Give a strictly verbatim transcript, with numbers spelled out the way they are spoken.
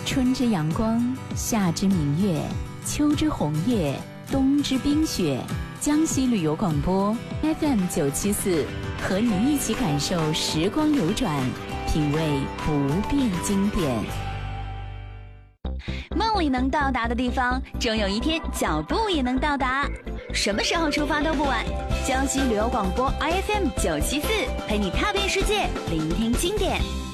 春之阳光，夏之明月，秋之红叶，冬之冰雪。江西旅游广播 F M 九七四，和你一起感受时光流转，品味不变经典。 梦里能到达的地方，终有一天脚步也能到达。什么时候出发都不晚。江西旅游广播 I F M 九七四，陪你踏遍世界，聆听经典。